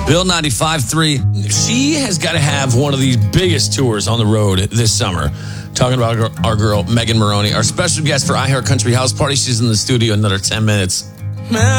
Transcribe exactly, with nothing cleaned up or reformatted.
Bill ninety-five three. She has got to have one of the biggest tours on the road this summer. Talking about our, our girl, Megan Moroney, our special guest for iHeart Country House Party. She's in the studio in another ten minutes.